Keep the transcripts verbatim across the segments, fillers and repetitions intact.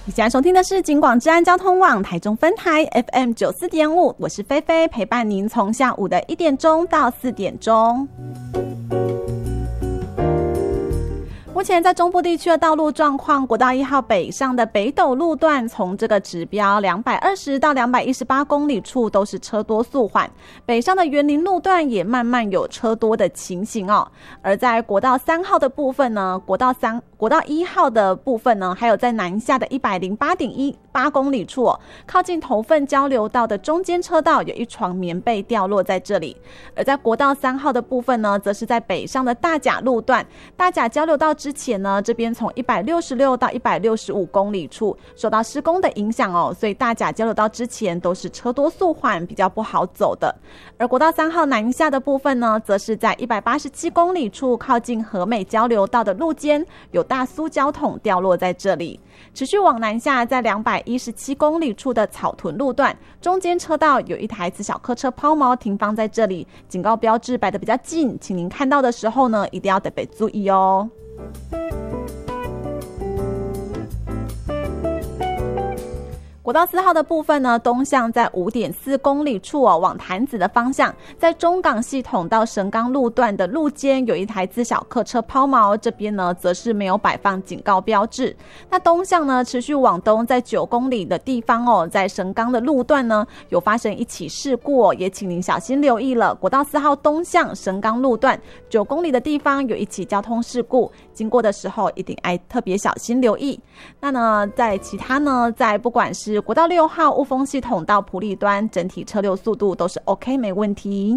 你现在收听的是警广治安交通网台中分台 F M 九十四点五， 我是菲菲，陪伴您从下午的一点钟到四点钟。目前在中部地区的道路状况，国道一号北上的北斗路段，从这个指标两百二十到两百一十八公里处都是车多速缓，北上的园林路段也慢慢有车多的情形哦。而在国道三号的部分呢，国道三国道一号的部分呢，还有在南下的一百零八点一八公里处哦，靠近头份交流道的中间车道有一床棉被掉落在这里。而在国道三号的部分呢，则是在北上的大甲路段，大甲交流道之前呢，这边从一百六十六到一百六十五公里处受到施工的影响哦，所以大甲交流道之前都是车多速缓，比较不好走的。而国道三号南下的部分呢，则是在一百八十七公里处靠近和美交流道的路肩有大塑胶桶掉落在这里。持续往南下，在两百一十七公里处的草屯路段中间车道有一台自小客车抛锚停放在这里，警告标志摆得比较近，请您看到的时候呢，一定要特别注意哦。国道四号的部分呢，东向在 五点四公里处哦，往潭子的方向，在中港系统到神冈路段的路肩有一台自小客车抛锚，这边呢则是没有摆放警告标志。那东向呢，持续往东，在九公里的地方哦，在神冈的路段呢有发生一起事故哦，也请您小心留意了。国道四号东向神冈路段九公里的地方有一起交通事故，经过的时候一定要特别小心留意。那呢，在其他呢，在不管是国道六号雾峰系统到埔里端，整体车流速度都是 OK 没问题。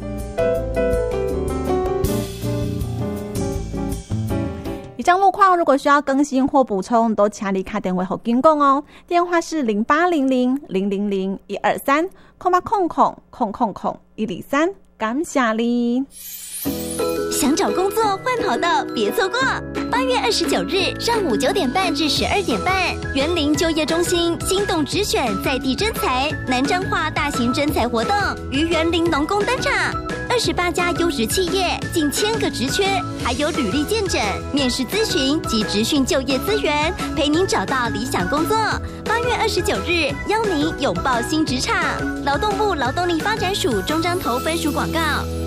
以上路况如果需要更新或补充，都请你打电话给警广哦，电话是零八零零零零零一二三空八空空空空空一零三，感谢你。 想找工作换跑道别错过，八月二十九日上午九点半至十二点半，园林就业中心心动直选在地征才南彰化大型征才活动于园林农工登场，二十八家优质企业，近千个职缺，还有履历见证、面试咨询及职训就业资源，陪您找到理想工作。八月二十九日，邀您拥抱新职场。劳动部劳动力发展署中彰投分署广告。